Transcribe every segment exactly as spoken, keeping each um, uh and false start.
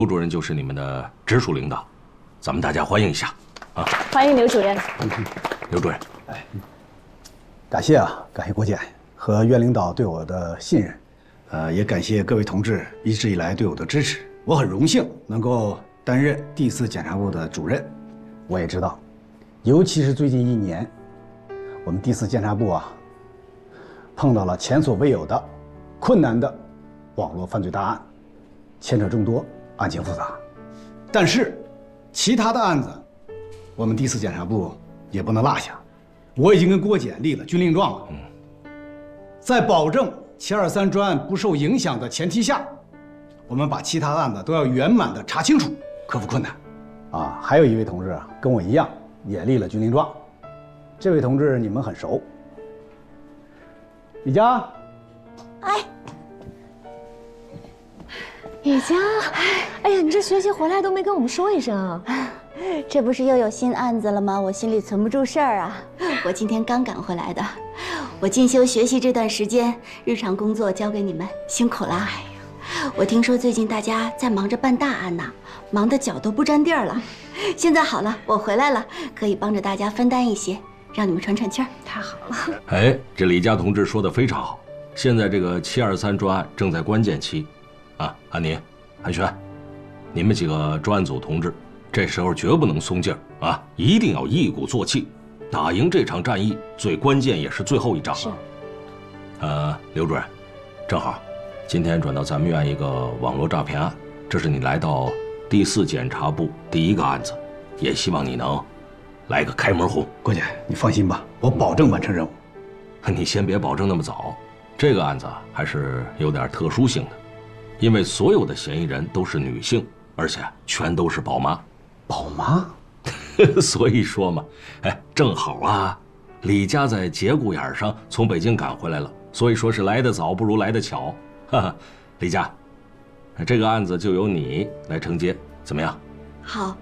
刘主任就是你们的直属领导，咱们大家欢迎一下，啊！ 欢迎刘主任。 刘主任， 哎，感谢啊，感谢郭检和岳领导对我的信任，呃，也感谢各位同志一直以来对我的支持。我很荣幸能够担任第四检察部的主任。我也知道，尤其是最近一年，我们第四检察部啊，碰到了前所未有的困难的网络犯罪大案，牵扯众多，案情复杂。但是，其他的案子，我们第四检察部也不能落下。我已经跟郭检立了军令状了。嗯，在保证七二三专案不受影响的前提下，我们把其他案子都要圆满的查清楚，克服困难。啊，还有一位同志啊，跟我一样也立了军令状。这位同志你们很熟，李佳。 哎，雨佳，哎呀，你这学习回来都没跟我们说一声啊！ 这不是又有新案子了吗？我心里存不住事儿啊。我今天刚赶回来的，我进修学习这段时间，日常工作交给你们，辛苦啦。哎呀，我听说最近大家在忙着办大案呢，忙得脚都不沾地儿了。现在好了，我回来了，可以帮着大家分担一些，让你们喘喘气儿。 太好了！ 哎，这李佳同志说的非常好。现在这个七二三专案正在关键期，啊，安妮、韩璇，你们几个专案组同志，这时候绝不能松劲儿啊，一定要一鼓作气，打赢这场战役。最关键也是最后一仗。 是。 呃，刘主任，正好，今天转到咱们院一个网络诈骗案，这是你来到第四检察部第一个案子，也希望你能来个开门红。 郭检，你放心吧，我保证完成任务。 你先别保证那么早，这个案子还是有点特殊性的，因为所有的嫌疑人都是女性，而且全都是宝妈。 宝妈？ 所以说嘛，哎，正好啊，李家在节骨眼上从北京赶回来了，所以说是来得早不如来得巧。哈哈，李家，这个案子就由你来承接，怎么样？ 好。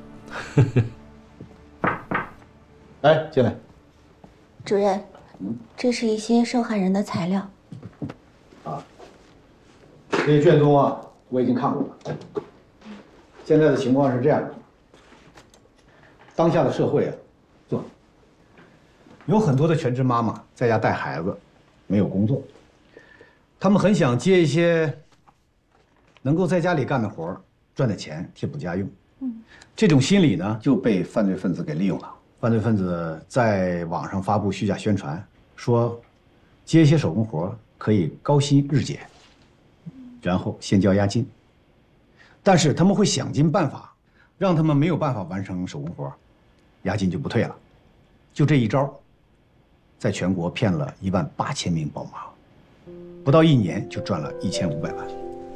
来，进来。 主任，这是一些受害人的材料。 啊，这些卷宗啊，我已经看过了。现在的情况是这样的，当下的社会啊，坐，有很多的全职妈妈在家带孩子，没有工作，他们很想接一些能够在家里干的活儿，赚点钱贴补家用。嗯，这种心理呢，就被犯罪分子给利用了。犯罪分子在网上发布虚假宣传，说接一些手工活可以高薪日结，然后先交押金。但是他们会想尽办法，让他们没有办法完成手工活，押金就不退了。就这一招，在全国骗了一万八千名宝妈，不到一年就赚了一千五百万，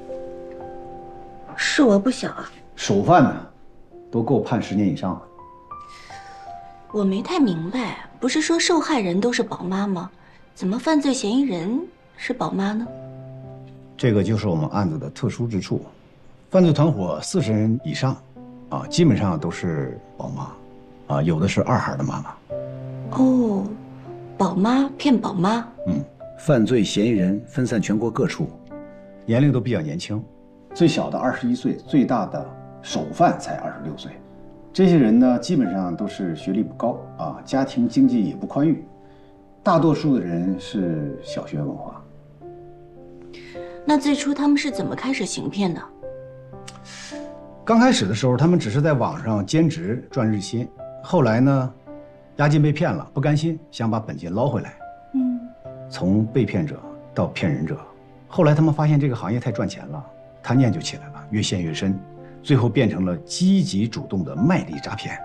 数额不小啊。 首犯呢，都够判十年以上了。 我没太明白，不是说受害人都是宝妈吗？怎么犯罪嫌疑人是宝妈呢？ 这个就是我们案子的特殊之处。犯罪团伙四十人以上，啊，基本上都是宝妈，啊，有的是二孩的妈妈。 哦，宝妈骗宝妈。 嗯，犯罪嫌疑人分散全国各处，年龄都比较年轻，最小的二十一岁，最大的首犯才二十六岁。这些人呢，基本上都是学历不高啊，家庭经济也不宽裕，大多数的人是小学文化。 那最初他们是怎么开始行骗的？ 刚开始的时候，他们只是在网上兼职赚日薪，后来呢，押金被骗了，不甘心，想把本金捞回来。嗯，从被骗者到骗人者，后来他们发现这个行业太赚钱了，贪念就起来了，越陷越深。最后变成了积极主动的卖力诈骗。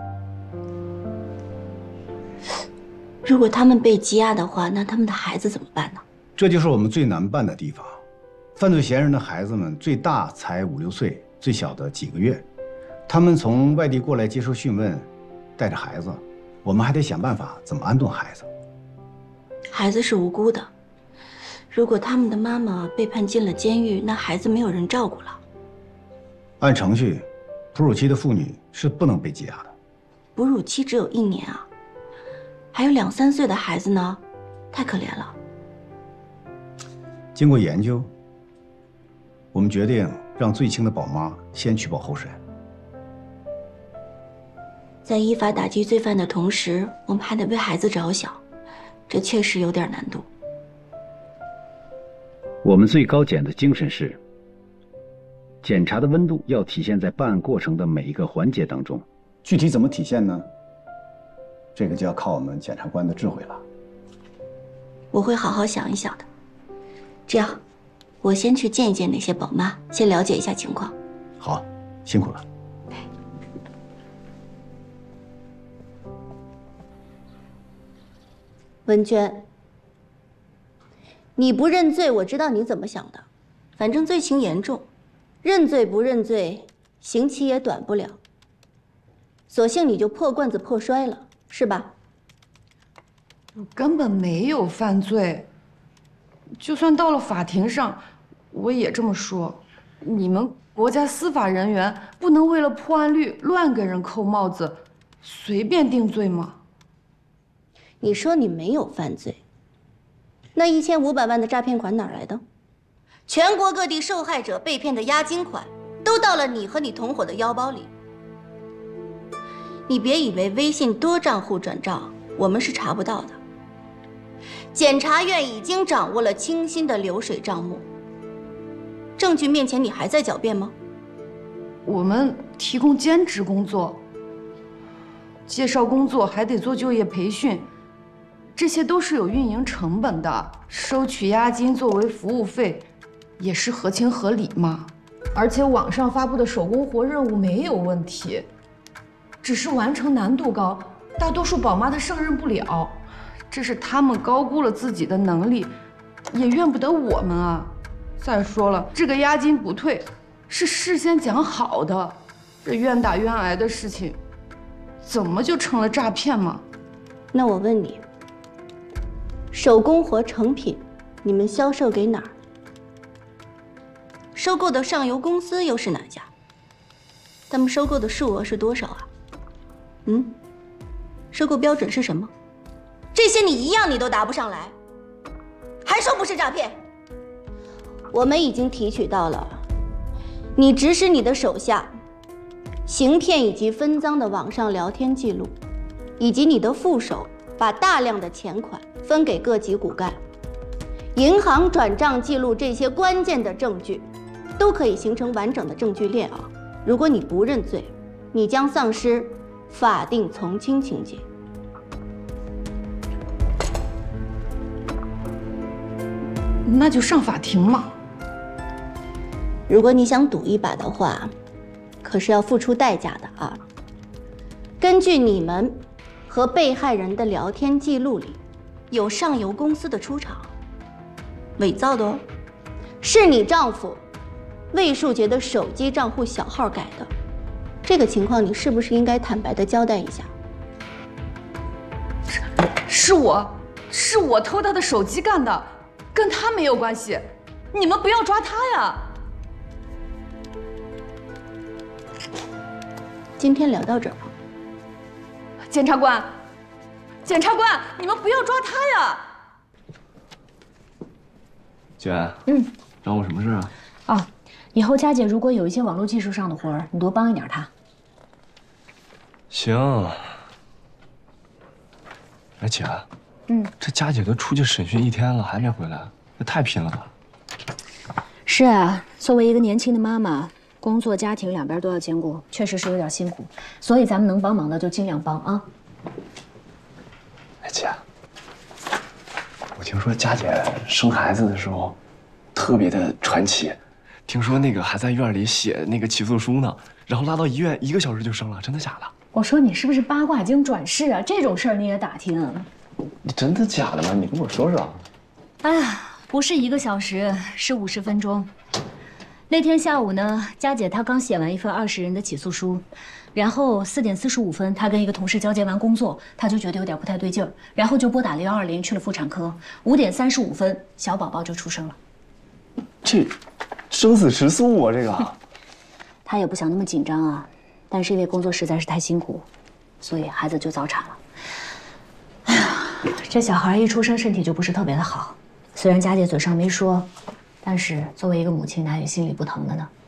如果他们被羁押的话，那他们的孩子怎么办呢？ 这就是我们最难办的地方。犯罪嫌疑人的孩子们最大才五六岁，最小的几个月，他们从外地过来接受讯问，带着孩子，我们还得想办法怎么安顿孩子。 孩子是无辜的，如果他们的妈妈被判进了监狱，那孩子没有人照顾了。 按程序，哺乳期的妇女是不能被羁押的。 哺乳期只有一年啊，还有两三岁的孩子呢，太可怜了。 经过研究，我们决定让最轻的宝妈先取保候审。 在依法打击罪犯的同时，我们还得为孩子着想，这确实有点难度。 我们最高检的精神是，检查的温度要体现在办案过程的每一个环节当中。 具体怎么体现呢？这个就要靠我们检察官的智慧了。 我会好好想一想的。这样，我先去见一见那些宝妈，先了解一下情况。 好，辛苦了。 文娟，你不认罪，我知道你怎么想的。反正罪情严重，认罪不认罪，刑期也短不了。索性你就破罐子破摔了，是吧？ 我根本没有犯罪，就算到了法庭上，我也这么说。你们国家司法人员不能为了破案率乱给人扣帽子，随便定罪吗？ 你说你没有犯罪，那一千五百万的诈骗款哪儿来的？全国各地受害者被骗的押金款，都到了你和你同伙的腰包里。你别以为微信多账户转账，我们是查不到的。检察院已经掌握了清新的流水账目，证据面前你还在狡辩吗？ 我们提供兼职工作，介绍工作还得做就业培训。这些都是有运营成本的，收取押金作为服务费，也是合情合理嘛。而且网上发布的手工活任务没有问题，只是完成难度高，大多数宝妈她胜任不了，这是他们高估了自己的能力，也怨不得我们啊。再说了，这个押金不退是事先讲好的，这冤打冤挨的事情，怎么就成了诈骗嘛？ 那我问你，手工活成品，你们销售给哪儿？收购的上游公司又是哪家？他们收购的数额是多少啊？嗯，收购标准是什么？这些你一样你都答不上来，还说不是诈骗？我们已经提取到了你指使你的手下行骗以及分赃的网上聊天记录，以及你的副手把大量的钱款分给各级骨干、银行转账记录，这些关键的证据都可以形成完整的证据链啊！如果你不认罪，你将丧失法定从轻情节。 那就上法庭嘛。 如果你想赌一把的话，可是要付出代价的啊！根据你们和被害人的聊天记录里，有上游公司的出场，伪造的哦，是你丈夫魏树杰的手机账户小号改的。这个情况你是不是应该坦白的交代一下？ 是，是我，是我偷他的手机干的，跟他没有关系，你们不要抓他呀！ 今天聊到这儿吧。 检察官，检察官，你们不要抓他呀！ 姐， 嗯， 找我什么事啊？ 啊，以后佳姐如果有一些网络技术上的活儿，你多帮一点她。 行。哎，姐， 嗯， 这佳姐都出去审讯一天了，还没回来，这太拼了吧？ 是啊，作为一个年轻的妈妈，工作家庭两边都要兼顾，确实是有点辛苦，所以咱们能帮忙的就尽量帮啊。 哎，姐，我听说佳姐生孩子的时候特别的传奇，听说那个还在院里写那个起诉书呢，然后拉到医院一个小时就生了，真的假的？ 我说你是不是八卦精转世啊？这种事儿你也打听？ 你真的假的吗？你跟我说说。 哎呀，不是一个小时，是五十分钟。那天下午呢，佳姐她刚写完一份二十人的起诉书，然后四点四十五分，她跟一个同事交接完工作，她就觉得有点不太对劲儿，然后就拨打了幺二零去了妇产科。五点三十五分，小宝宝就出生了。 这生死时速啊，这个。 她也不想那么紧张啊，但是因为工作实在是太辛苦，所以孩子就早产了。哎呀，这小孩一出生身体就不是特别的好，虽然佳姐嘴上没说，但是作为一个母亲，哪有心里不疼的呢？